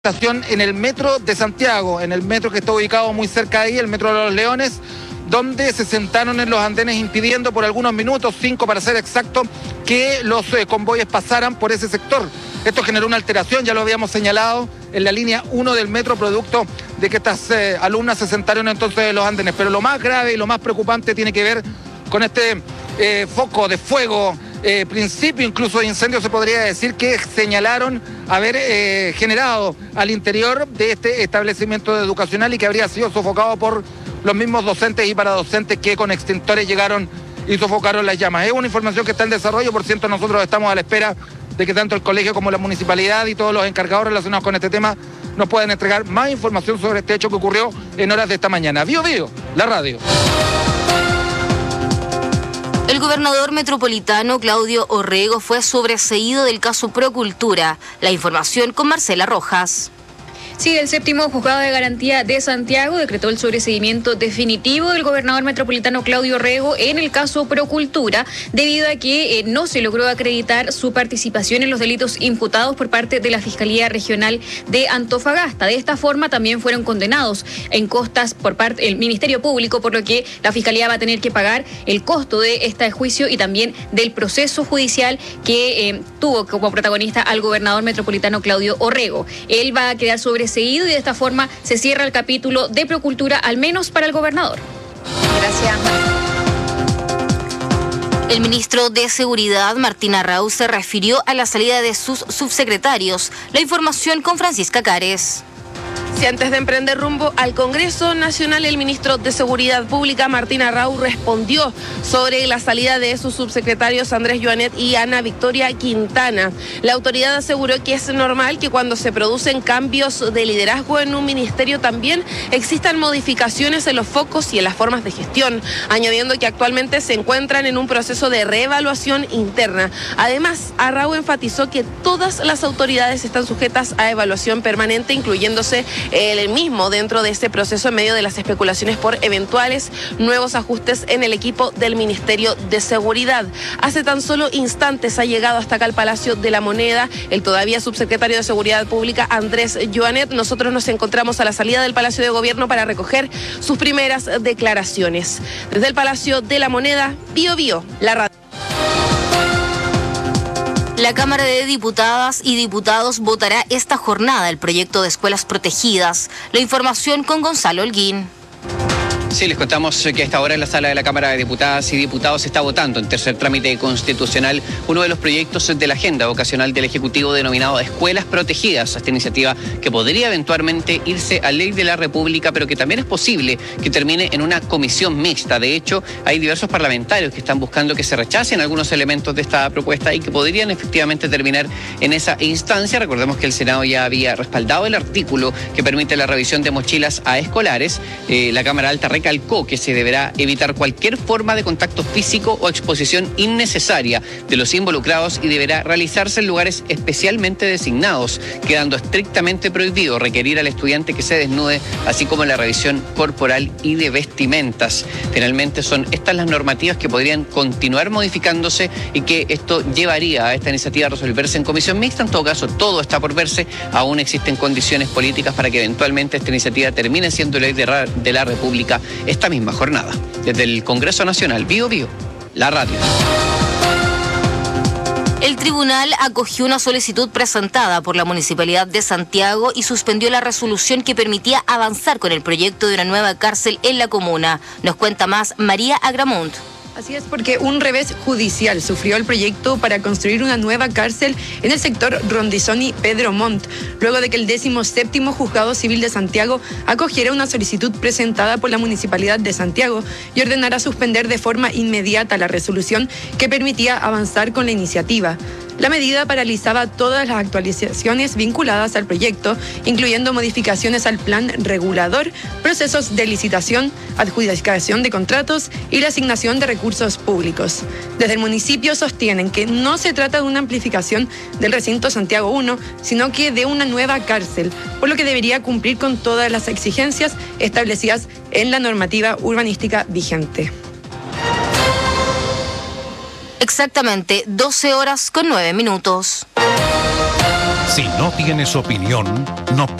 En el metro de Santiago, en el metro que está ubicado muy cerca de ahí, el metro de los Leones, donde se sentaron en los andenes impidiendo por algunos minutos, 5 para ser exacto, que los convoyes pasaran por ese sector. Esto generó una alteración, ya lo habíamos señalado, en la línea 1 del metro, producto de que estas alumnas se sentaron entonces en los andenes. Pero lo más grave y lo más preocupante tiene que ver con este foco de fuego, principio incluso de incendio, se podría decir, que señalaron haber generado al interior de este establecimiento educacional y que habría sido sofocado por los mismos docentes y paradocentes que con extintores llegaron y sofocaron las llamas. Es una información que está en desarrollo, por cierto nosotros estamos a la espera de que tanto el colegio como la municipalidad y todos los encargados relacionados con este tema nos puedan entregar más información sobre este hecho que ocurrió en horas de esta mañana. Bío Bío, la radio. El gobernador metropolitano Claudio Orrego fue sobreseído del caso Procultura. La información con Marcela Rojas. Sí, el séptimo juzgado de garantía de Santiago decretó el sobreseimiento definitivo del gobernador metropolitano Claudio Orrego en el caso Procultura, debido a que no se logró acreditar su participación en los delitos imputados por parte de la Fiscalía Regional de Antofagasta. De esta forma también fueron condenados en costas por parte del Ministerio Público, por lo que la Fiscalía va a tener que pagar el costo de este juicio y también del proceso judicial que tuvo como protagonista al gobernador metropolitano Claudio Orrego. Él va a quedar sobreseído y de esta forma se cierra el capítulo de Procultura, al menos para el gobernador. Gracias. El ministro de Seguridad, Martín Arrau, se refirió a la salida de sus subsecretarios. La información con Francisca Cares. Si antes de emprender rumbo al Congreso Nacional, el ministro de Seguridad Pública, Martín Arrau, respondió sobre la salida de sus subsecretarios Andrés Joanet y Ana Victoria Quintana. La autoridad aseguró que es normal que cuando se producen cambios de liderazgo en un ministerio también existan modificaciones en los focos y en las formas de gestión, añadiendo que actualmente se encuentran en un proceso de reevaluación interna. Además, Arrau enfatizó que todas las autoridades están sujetas a evaluación permanente, incluyéndose el mismo dentro de este proceso en medio de las especulaciones por eventuales nuevos ajustes en el equipo del Ministerio de Seguridad. Hace tan solo instantes ha llegado hasta acá al Palacio de la Moneda el todavía subsecretario de Seguridad Pública, Andrés Joanet. Nosotros nos encontramos a la salida del Palacio de Gobierno para recoger sus primeras declaraciones. Desde el Palacio de la Moneda, Bío Bío, la radio. La Cámara de Diputadas y Diputados votará esta jornada el proyecto de escuelas protegidas. La información con Gonzalo Holguín. Sí, les contamos que a esta hora en la sala de la Cámara de Diputadas y Diputados se está votando en tercer trámite constitucional uno de los proyectos de la agenda vocacional del Ejecutivo denominado Escuelas Protegidas. Esta iniciativa que podría eventualmente irse a ley de la República, pero que también es posible que termine en una comisión mixta. De hecho, hay diversos parlamentarios que están buscando que se rechacen algunos elementos de esta propuesta y que podrían efectivamente terminar en esa instancia. Recordemos que el Senado ya había respaldado el artículo que permite la revisión de mochilas a escolares. La Cámara Alta recalcó que se deberá evitar cualquier forma de contacto físico o exposición innecesaria de los involucrados y deberá realizarse en lugares especialmente designados, quedando estrictamente prohibido requerir al estudiante que se desnude, así como la revisión corporal y de vestimentas. Finalmente son estas las normativas que podrían continuar modificándose y que esto llevaría a esta iniciativa a resolverse en comisión mixta. En todo caso, todo está por verse. Aún existen condiciones políticas para que eventualmente esta iniciativa termine siendo ley de la República esta misma jornada. Desde el Congreso Nacional, Bío Bío, la radio. El tribunal acogió una solicitud presentada por la Municipalidad de Santiago y suspendió la resolución que permitía avanzar con el proyecto de una nueva cárcel en la comuna. Nos cuenta más María Agramunt. Así es, porque un revés judicial sufrió el proyecto para construir una nueva cárcel en el sector Rondizoni Pedro Montt, luego de que el 17º Juzgado Civil de Santiago acogiera una solicitud presentada por la Municipalidad de Santiago y ordenara suspender de forma inmediata la resolución que permitía avanzar con la iniciativa. La medida paralizaba todas las actualizaciones vinculadas al proyecto, incluyendo modificaciones al plan regulador, procesos de licitación, adjudicación de contratos y la asignación de recursos públicos. Desde el municipio sostienen que no se trata de una amplificación del recinto Santiago 1, sino que de una nueva cárcel, por lo que debería cumplir con todas las exigencias establecidas en la normativa urbanística vigente. Exactamente 12 horas con 9 minutos. Si no tienes opinión, no